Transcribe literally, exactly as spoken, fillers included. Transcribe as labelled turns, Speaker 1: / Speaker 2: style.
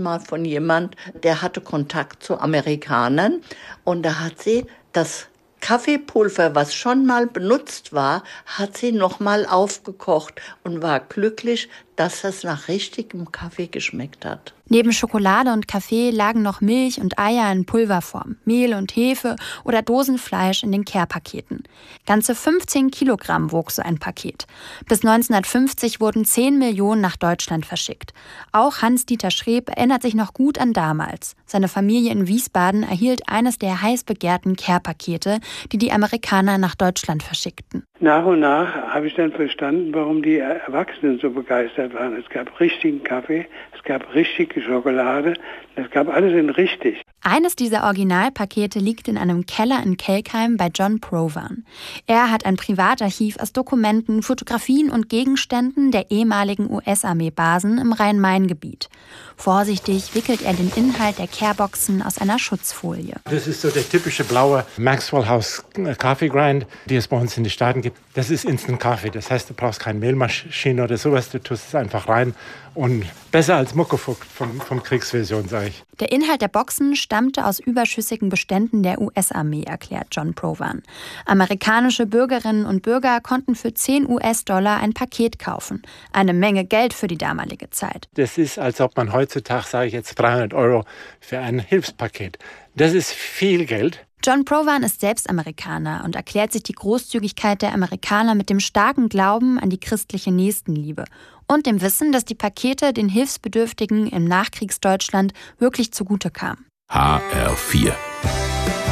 Speaker 1: Mal von jemand, der hatte Kontakt zu Amerikanern und da hat sie das Kaffeepulver, was schon mal benutzt war, hat sie nochmal aufgekocht und war glücklich, dass es nach richtigem Kaffee geschmeckt hat.
Speaker 2: Neben Schokolade und Kaffee lagen noch Milch und Eier in Pulverform, Mehl und Hefe oder Dosenfleisch in den Care-Paketen. Ganze fünfzehn Kilogramm wog so ein Paket. Bis neunzehnhundertfünfzig wurden zehn Millionen nach Deutschland verschickt. Auch Hans-Dieter Schreb erinnert sich noch gut an damals. Seine Familie in Wiesbaden erhielt eines der heiß begehrten Care-Pakete, die die Amerikaner nach Deutschland verschickten.
Speaker 3: Nach und nach habe ich dann verstanden, warum die Erwachsenen so begeistert waren. Es gab richtigen Kaffee, es gab richtige Schokolade, es gab alles in richtig.
Speaker 2: Eines dieser Originalpakete liegt in einem Keller in Kelkheim bei John Provan. Er hat ein Privatarchiv aus Dokumenten, Fotografien und Gegenständen der ehemaligen U S-Armee-Basen im Rhein-Main-Gebiet. Vorsichtig wickelt er den Inhalt der Careboxen aus einer Schutzfolie.
Speaker 4: Das ist so der typische blaue Maxwell House Coffee Grind, die es bei uns in den Staaten gibt. Das ist Instant Kaffee. Das heißt, du brauchst keine Mehlmaschine oder sowas. Du tust es einfach rein und besser als Muckefuck vom, vom Kriegsversion, sage ich.
Speaker 2: Der Inhalt der Boxen stammte aus überschüssigen Beständen der U S-Armee, erklärt John Provan. Amerikanische Bürgerinnen und Bürger konnten für zehn US-Dollar ein Paket kaufen. Eine Menge Geld für die damalige Zeit.
Speaker 4: Das ist, als ob man heutzutage, sage ich jetzt, dreihundert Euro für ein Hilfspaket. Das ist viel Geld.
Speaker 2: John Provan ist selbst Amerikaner und erklärt sich die Großzügigkeit der Amerikaner mit dem starken Glauben an die christliche Nächstenliebe und dem Wissen, dass die Pakete den Hilfsbedürftigen im Nachkriegsdeutschland wirklich zugute kamen.
Speaker 5: H R vier